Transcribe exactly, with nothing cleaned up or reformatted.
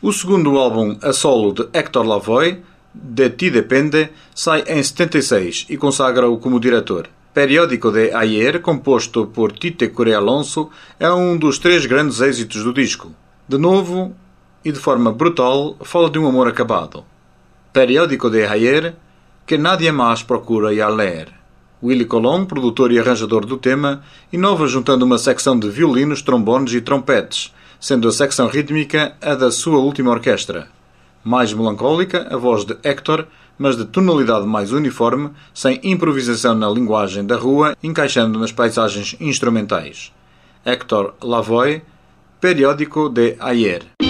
O segundo álbum a solo de Héctor Lavoe, De Ti Depende, sai em setenta e seis e consagra-o como diretor. Periódico de Ayer, composto por Tite Curea Alonso, é um dos três grandes êxitos do disco. De novo, e de forma brutal, fala de um amor acabado. Periódico de Ayer, que nadie mais procura ir ler. Willy Colón, produtor e arranjador do tema, inova juntando uma secção de violinos, trombones e trompetes, sendo a secção rítmica a da sua última orquestra. Mais melancólica, a voz de Héctor, mas de tonalidade mais uniforme, sem improvisação na linguagem da rua, encaixando nas paisagens instrumentais. Héctor Lavoe, Periódico de Ayer.